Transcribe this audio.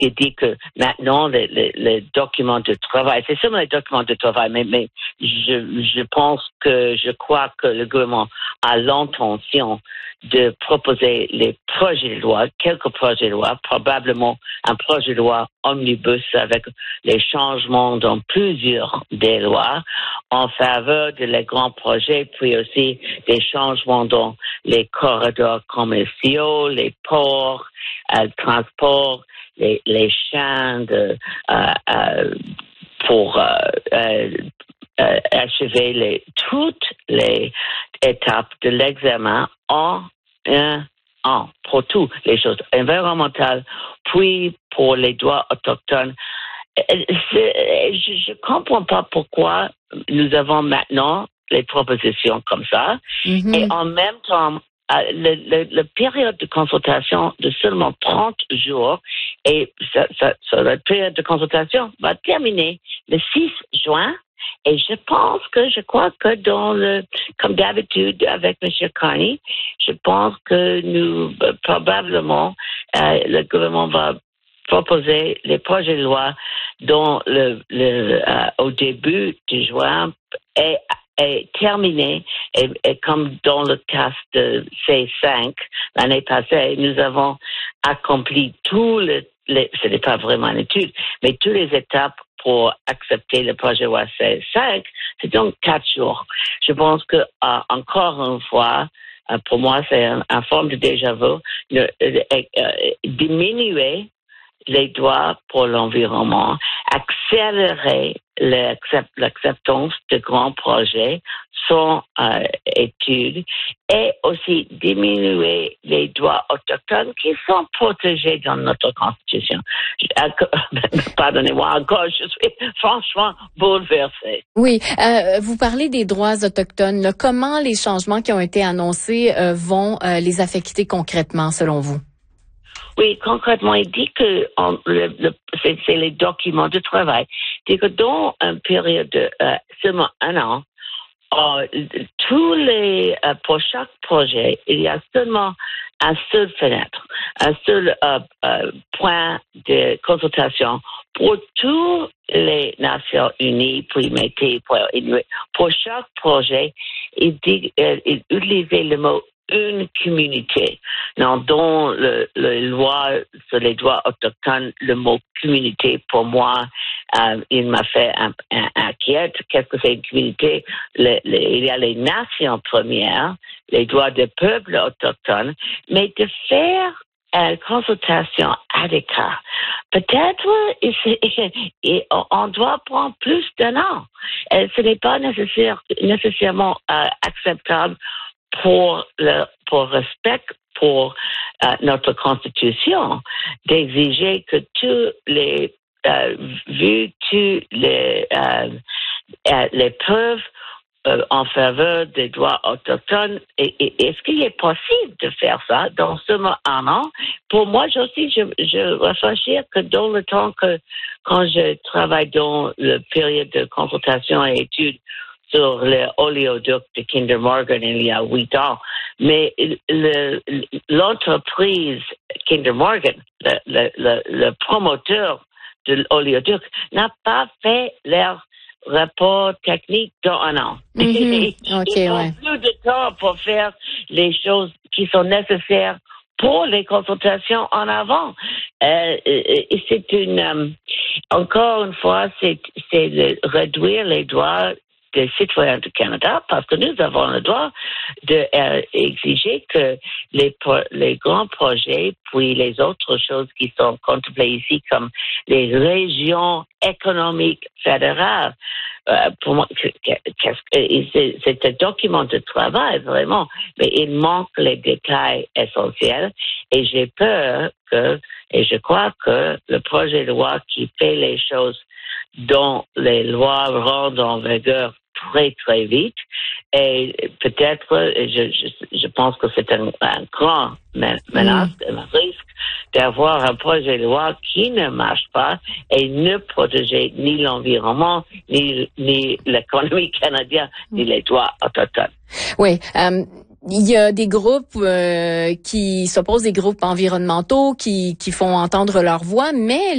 il dit que maintenant les documents de travail, c'est seulement les documents de travail, mais je crois que le gouvernement a l'intention de proposer les projets de loi, quelques projets de loi, probablement un projet de loi omnibus avec les changements dans plusieurs des lois en faveur de les grands projets, puis aussi des changements dans les corridors commerciaux, les ports, le transport, les chaînes pour achever toutes les étapes de l'examen en un an pour toutes les choses environnementales, puis pour les droits autochtones. Je comprends pas pourquoi nous avons maintenant les propositions comme ça, et en même temps, la période de consultation de seulement 30 jours, et la période de consultation va terminer le 6 juin. Et je crois que comme d'habitude avec M. Carney, je pense que probablement, le gouvernement va proposer les projets de loi dont au début de juin est terminé, et comme dans le cas de C5 l'année passée, nous avons accompli ce n'est pas vraiment une étude, mais toutes les étapes pour accepter le projet de loi C5, c'est donc 4 jours. Je pense que encore une fois, pour moi, c'est une forme de déjà-vu, diminuer les droits pour l'environnement, accélérer l'acceptance de grands projets sans étude, et aussi diminuer les droits autochtones qui sont protégés dans notre Constitution. Pardonnez-moi encore, je suis franchement bouleversée. Oui, vous parlez des droits autochtones. Là. Comment les changements qui ont été annoncés vont les affecter concrètement, selon vous? Oui, concrètement, il dit que c'est les documents de travail. Il dit que dans une période de seulement un an, pour chaque projet, il y a seulement un seul fenêtre, un seul point de consultation pour toutes les Nations Unies, pour Métis, pour Inuit. Pour chaque projet, il utilisait le mot une communauté. Non, dans la loi sur les droits autochtones, le mot communauté, pour moi, il m'a fait inquiète. Qu'est-ce que c'est une communauté? Il y a les nations premières, les droits des peuples autochtones, mais de faire une consultation adéquate. Peut-être on doit prendre plus d'un an. Ce n'est pas nécessairement acceptable pour respect pour notre Constitution, d'exiger que vu tous les preuves en faveur des droits autochtones, est-ce qu'il est possible de faire ça dans seulement un an? Pour moi, je réfléchis que dans le temps quand je travaille dans la période de consultation et études sur le oléoduc de Kinder Morgan il y a 8 ans. Mais l'entreprise Kinder Morgan, le promoteur de l'oléoduc, n'a pas fait leur rapport technique dans un an. Ils ont plus de temps pour faire les choses qui sont nécessaires pour les consultations en avant. Encore une fois, c'est de réduire les droits des citoyens du Canada, parce que nous avons le droit d'exiger que les grands projets, puis les autres choses qui sont contemplées ici, comme les régions économiques fédérales, pour moi, c'est un document de travail, vraiment, mais il manque les détails essentiels, et j'ai peur et je crois que le projet de loi qui fait les choses dont les lois rendent en vigueur très, très vite. Et peut-être, je pense que c'est un grand menace, un risque d'avoir un projet de loi qui ne marche pas et ne protégeait ni l'environnement, ni l'économie canadienne, ni les droits autochtones. Oui. Il y a des groupes qui s'opposent, des groupes environnementaux qui font entendre leur voix, mais